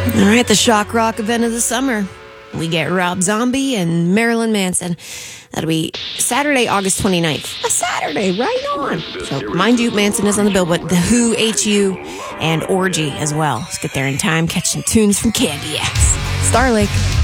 All right, the shock rock event of the summer. We get Rob Zombie and Marilyn Manson. That'll be Saturday, August 29th. A Saturday, right on. So, mind you, Manson is on the bill, but The Who, HU, and Orgy as well. Let's get there in time, catch some tunes from Candy X. Star Lake.